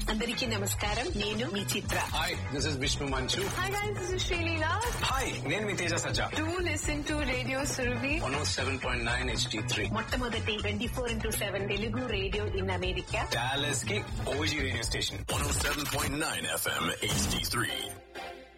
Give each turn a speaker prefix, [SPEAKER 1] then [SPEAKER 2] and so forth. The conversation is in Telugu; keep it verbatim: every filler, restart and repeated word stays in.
[SPEAKER 1] అందరికీ నమస్కారం. నేను మీ చిత్ర.
[SPEAKER 2] Hi, this is Vishnu Manchu.
[SPEAKER 3] Hi guys, this is Shalila.
[SPEAKER 2] Hi, నేను మీ తేజ సజ్జా.
[SPEAKER 3] Do listen to Radio Surabhi.
[SPEAKER 2] one oh seven point nine H D three.
[SPEAKER 1] మొట్టమొదటి twenty four into seven Telugu radio in America.
[SPEAKER 2] Dallas కి OG radio station.
[SPEAKER 4] one oh seven point nine F M H D three.